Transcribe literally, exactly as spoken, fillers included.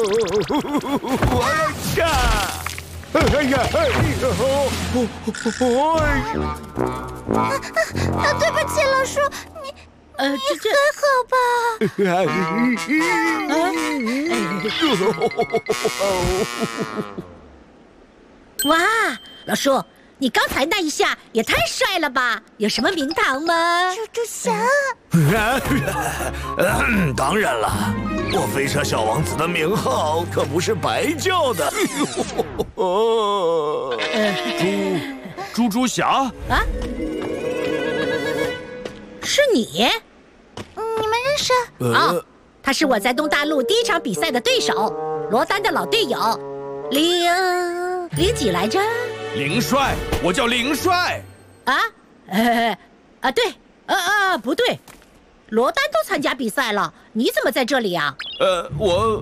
呀！哎呀！哎呦！ 啊啊！对不起，老叔，你呃， 你这还好吧？ 哇，老叔，你刚才那一下也太帅了吧！有什么名堂吗？ 蜘蛛侠。 当然了，我飞车小王子的名号可不是白叫的。 猪，猪猪侠啊，是你？ 你们认识？ 啊，他是我在东大陆第一场比赛的对手，罗丹的老队友，零零几来着？ 林帅，我叫林帅。 啊，呃，啊对，啊啊不对，罗丹都参加比赛了，你怎么在这里啊？ 呃，我。